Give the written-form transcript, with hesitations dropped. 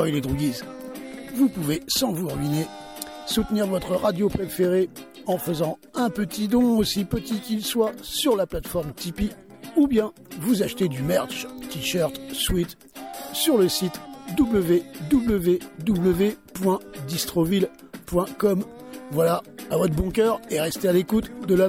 Oh, les Drougis. Vous pouvez, sans vous ruiner, soutenir votre radio préférée en faisant un petit don, aussi petit qu'il soit, sur la plateforme Tipeee, ou bien vous achetez du merch, t-shirt, sweat, sur le site www.distroville.com. Voilà, à votre bon cœur et restez à l'écoute de la